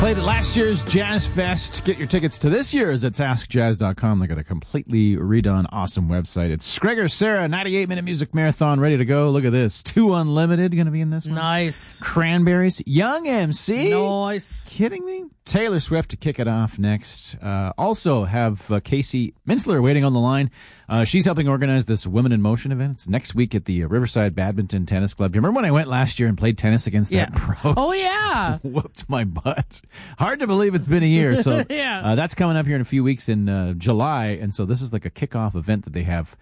Played at last year's Jazz Fest. Get your tickets to this year's at askjazz.com. They got a completely redone, awesome website. It's Gregor Sarah, 98-minute music marathon, ready to go. Look at this. 2 Unlimited going to be in this one. Nice. Cranberries. Young MC. Nice. Kidding me? Taylor Swift to kick it off next. Also have Casey Mintzler waiting on the line. She's helping organize this Women in Motion event. It's next week at the Riverside Badminton Tennis Club. Do you remember when I went last year and played tennis against that pro? Oh, yeah. Whooped my butt. Hard to believe it's been a year. So yeah. That's coming up here in a few weeks in July. And so this is like a kickoff event that they have.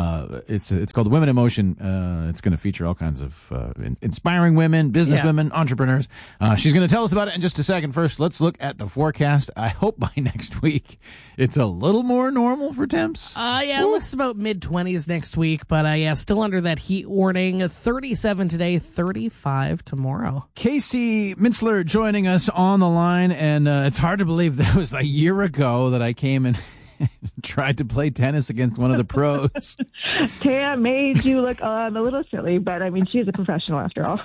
It's called Women in Motion. It's going to feature all kinds of inspiring women, business women, entrepreneurs. She's going to tell us about it in just a second. First, let's look at the forecast. I hope by next week it's a little more normal for temps. It looks about mid-20s next week, but still under that heat warning. 37 today, 35 tomorrow. Casey Mintzler joining us on the line, and it's hard to believe that was a year ago that I came and tried to play tennis against one of the pros. Tam made you look a little silly, but I mean, she's a professional after all.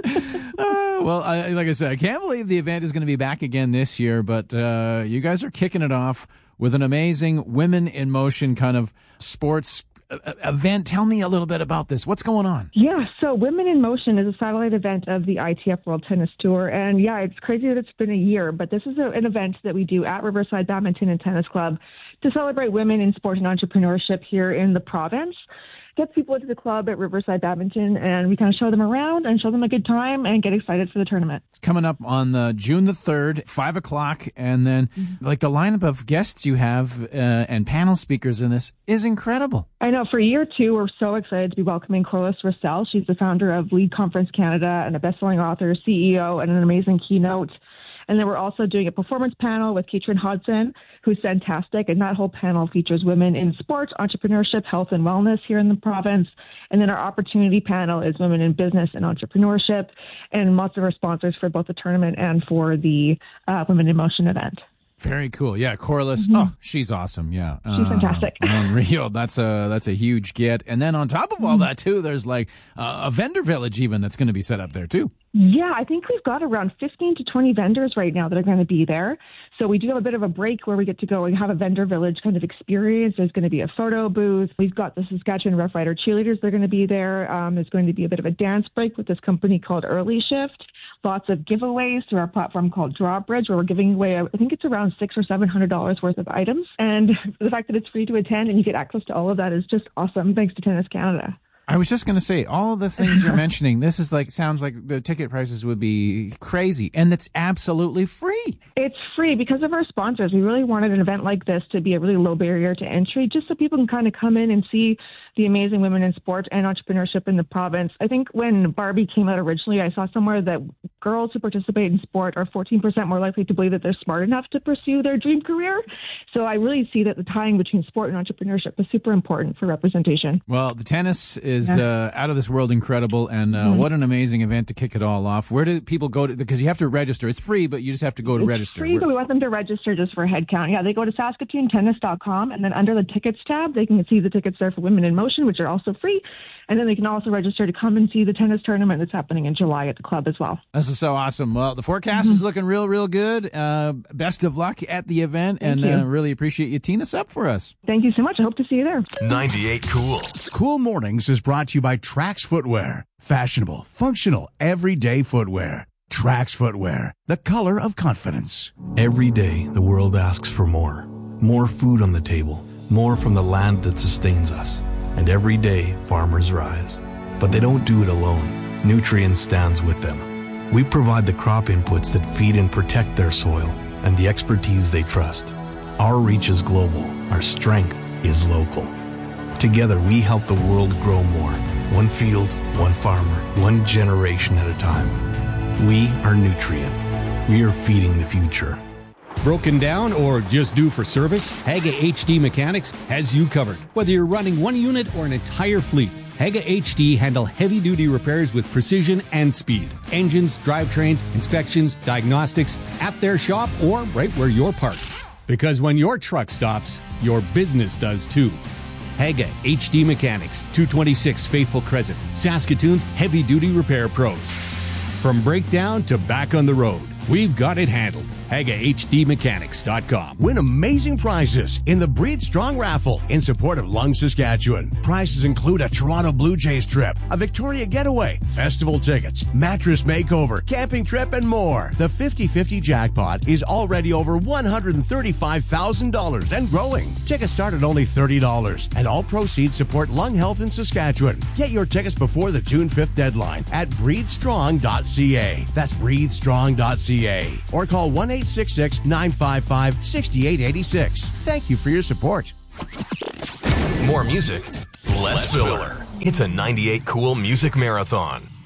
Well, like I said, I can't believe the event is going to be back again this year, but you guys are kicking it off with an amazing Women in Motion kind of sports event. Tell me a little bit about this. What's going on? Yeah, so Women in Motion is a satellite event of the ITF World Tennis Tour. And yeah, it's crazy that it's been a year, but this is an event that we do at Riverside Badminton and Tennis Club to celebrate women in sport and entrepreneurship here in the province. Get people into the club at Riverside Badminton, and we kind of show them around and show them a good time and get excited for the tournament. It's coming up on June the 3rd, 5 o'clock, and then like the lineup of guests you have and panel speakers in this is incredible. I know. For year 2, we're so excited to be welcoming Corliss Russell. She's the founder of Lead Conference Canada and a best-selling author, CEO, and an amazing keynote. And then we're also doing a performance panel with Katrin Hodson, who's fantastic. And that whole panel features women in sports, entrepreneurship, health, and wellness here in the province. And then our opportunity panel is women in business and entrepreneurship, and lots of our sponsors for both the tournament and for the Women in Motion event. Very cool. Yeah, Corliss. Oh, she's awesome. Yeah. She's fantastic. Unreal. That's a huge get. And then on top of all that, too, there's like a vendor village even that's going to be set up there, too. Yeah, I think we've got around 15 to 20 vendors right now that are going to be there. So we do have a bit of a break where we get to go and have a vendor village kind of experience. There's going to be a photo booth. We've got the Saskatchewan Rough Rider cheerleaders. They're going to be there. There's going to be a bit of a dance break with this company called Early Shift. Lots of giveaways through our platform called Drawbridge, where we're giving away, I think it's around $600 or $700 worth of items. And the fact that it's free to attend and you get access to all of that is just awesome. Thanks to Tennis Canada. I was just going to say, all of the things you're mentioning, this is like, sounds like the ticket prices would be crazy, and it's absolutely free. It's free because of our sponsors. We really wanted an event like this to be a really low barrier to entry, just so people can kind of come in and see the amazing women in sport and entrepreneurship in the province. I think when Barbie came out originally, I saw somewhere that girls who participate in sport are 14% more likely to believe that they're smart enough to pursue their dream career. So I really see that the tying between sport and entrepreneurship is super important for representation. Well, the tennis is out of this world incredible, and what an amazing event to kick it all off. Where do people go to? Because you have to register. It's free, but you just have to go to register. It's free, but we want them to register just for a head count. Yeah, they go to SaskatoonTennis.com, and then under the tickets tab, they can see the tickets there for Women in Motion, which are also free. And then they can also register to come and see the tennis tournament that's happening in July at the club as well. This is so awesome. Well, the forecast is looking real, real good. Best of luck at the event, and really appreciate you teeing this up for us. Thank you so much. I hope to see you there. 98 Cool. Cool Mornings is brought to you by Trax Footwear. Fashionable, functional, everyday footwear. Trax Footwear, the color of confidence. Every day, the world asks for more. More food on the table. More from the land that sustains us. And every day, farmers rise. But they don't do it alone. Nutrien stands with them. We provide the crop inputs that feed and protect their soil and the expertise they trust. Our reach is global. Our strength is local. Together, we help the world grow more. One field, one farmer, one generation at a time. We are Nutrien. We are feeding the future. Broken down or just due for service? Haga HD Mechanics has you covered. Whether you're running one unit or an entire fleet, Haga HD handle heavy-duty repairs with precision and speed. Engines, drivetrains, inspections, diagnostics, at their shop or right where you're parked. Because when your truck stops, your business does too. Haga HD Mechanics, 226 Faithful Crescent, Saskatoon's heavy-duty repair pros. From breakdown to back on the road, We've got it handled. HagaHDMechanics.com. Win amazing prizes in the Breathe Strong raffle in support of Lung, Saskatchewan. Prizes include a Toronto Blue Jays trip, a Victoria getaway, festival tickets, mattress makeover, camping trip, and more. The 50-50 jackpot is already over $135,000 and growing. Tickets start at only $30, and all proceeds support lung health in Saskatchewan. Get your tickets before the June 5th deadline at breathestrong.ca. That's breathestrong.ca. Or call 1-866-955-6886. Thank you for your support. More music, less filler. It's a 98 Cool Music Marathon.